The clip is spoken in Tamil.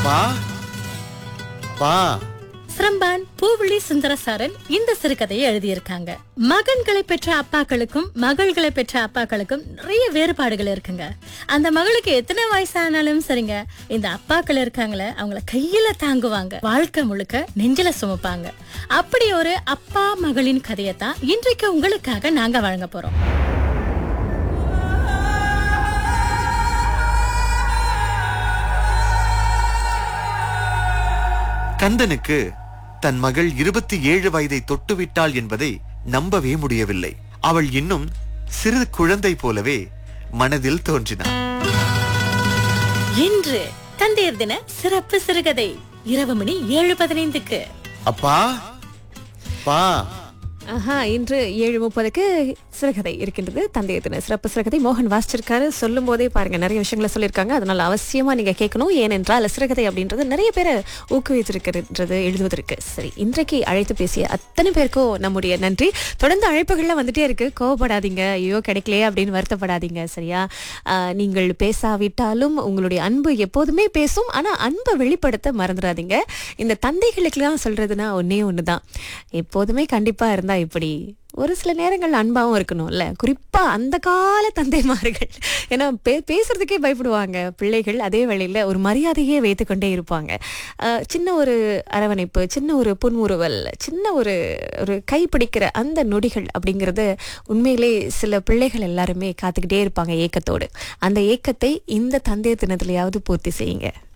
பா பா சிரம்பான் பூவிழி சுந்தரசாரன் இந்த சிறுகதையை எழுதியிருக்காங்க. மகன்களை பெற்ற அப்பாக்களுக்கும் மகள்களை பெற்ற அப்பாக்களுக்கும் நிறைய வேறுபாடுகள் இருக்குங்க. அந்த மகளுக்கு எத்தனை வயசானாலும் சரிங்க, இந்த அப்பாக்கள் இருக்காங்களே அவங்கள கையில தாங்குவாங்க, வாழ்க்கை முழுக்க நெஞ்சில சுமப்பாங்க. அப்படி ஒரு அப்பா மகளின் கதையத்தான் இன்றைக்கு உங்களுக்காக நாங்க வழங்க போறோம். கந்தனுக்கு தன் மகள் 27 வயதை தொட்டுவிட்டாள் என்பதை நம்பவே முடியவில்லை. அவள் இன்னும் சிறு குழந்தை போலவே மனதில் தோன்றினாள். இன்று தந்தையர் தின சிறப்பு சிறுகதை இரவு மணி 7:15க்கு. அப்பா பா இன்று 7:30க்கு சிறுகதை இருக்கின்றது. தந்தையர் தின சிறப்பு சிறுகதை மோகன் வாசிச்சிருக்காரு. சொல்லும் போதே பாருங்க நிறைய விஷயங்களை சொல்லியிருக்காங்க. அதனால அவசியமா நீங்க கேட்கணும். ஏனென்றால் சிறுகதை அப்படின்றது நிறைய பேரை ஊக்குவித்திருக்கிறது எழுதுவதற்கு. சரி, இன்றைக்கு அழைத்து பேசிய அத்தனை பேருக்கும் நம்முடைய நன்றி. தொடர்ந்து அழைப்புகள்லாம் வந்துட்டே இருக்கு. கோவப்படாதீங்க, ஐயோ கிடைக்கலையே அப்படின்னு வருத்தப்படாதீங்க. சரியா? நீங்கள் பேசாவிட்டாலும் உங்களுடைய அன்பு எப்போதுமே பேசும். ஆனா அன்பை வெளிப்படுத்த மறந்துடாதீங்க. இந்த தந்தைகளுக்கெல்லாம் சொல்றதுன்னா ஒன்னே ஒண்ணுதான், எப்போதுமே கண்டிப்பா இருந்தா இப்படி ஒரு சில நேரங்கள் அன்பாவும் இருக்கணும்ல. குறிப்பா அந்த கால தந்தைமார்கள், ஏன்னா பேசுறதுக்கே பயப்படுவாங்க பிள்ளைகள். அதே வேளையில ஒரு மரியாதையே வைத்துக்கொண்டே இருப்பாங்க. சின்ன ஒரு அரவணைப்பு, சின்ன ஒரு புன்முறுவல், சின்ன ஒரு ஒரு கைப்பிடிக்கிற அந்த நொடிகள் அப்படிங்கிறது உண்மையிலே சில பிள்ளைகள் எல்லாருமே காத்துக்கிட்டே இருப்பாங்க ஏக்கத்தோடு. அந்த ஏக்கத்தை இந்த தந்தையர் தினத்திலேயாவது பூர்த்தி செய்யுங்க.